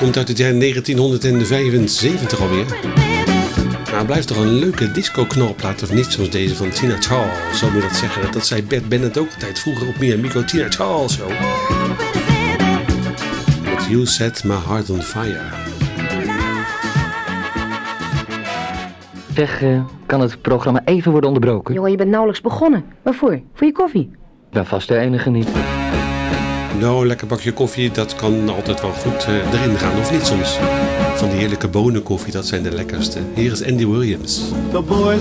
Komt uit het jaar 1975 alweer. Maar blijft toch een leuke disco-knalplaat of niet, zoals deze van Tina Charles. Zo moet je dat zeggen. Dat zei Bert Bennett ook altijd vroeger op Me and Miko. Tina Charles zo. Met You Set My Heart on Fire. Zeg, kan het programma even worden onderbroken? Jongen, je bent nauwelijks begonnen. Waarvoor? Voor je koffie? Ik ben vast de enige niet. Nou, lekker bakje koffie, dat kan altijd wel goed erin gaan, of niet soms? Van die heerlijke bonenkoffie, dat zijn de lekkerste. Hier is Andy Williams. The boys